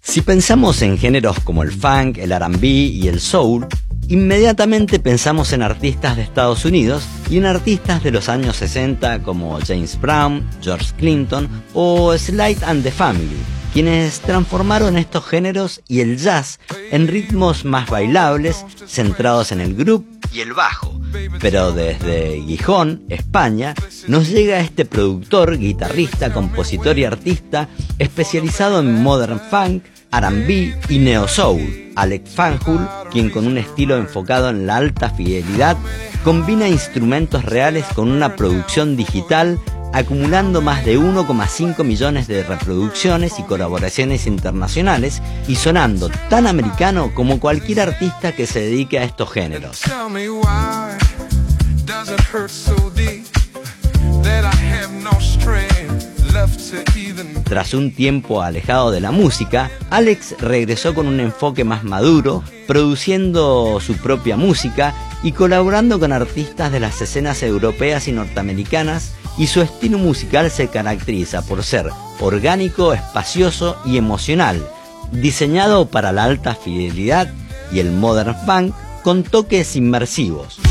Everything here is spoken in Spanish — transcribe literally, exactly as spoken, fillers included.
Si pensamos en géneros como el funk, el R and B y el soul, inmediatamente pensamos en artistas de Estados Unidos y en artistas de los años sesenta como James Brown, George Clinton o Sly and the Family, quienes transformaron estos géneros y el jazz en ritmos más bailables, centrados en el groove y el bajo. Pero desde Gijón, España, nos llega este productor, guitarrista, compositor y artista especializado en modern funk, R and B y neo soul, Alex Fanjul, quien con un estilo enfocado en la alta fidelidad combina instrumentos reales con una producción digital, acumulando más de uno coma cinco millones de reproducciones y colaboraciones internacionales y sonando tan americano como cualquier artista que se dedique a estos géneros. Tras un tiempo alejado de la música, Alex regresó con un enfoque más maduro, produciendo su propia música y colaborando con artistas de las escenas europeas y norteamericanas, y su estilo musical se caracteriza por ser orgánico, espacioso y emocional, diseñado para la alta fidelidad y el modern funk con toques inmersivos.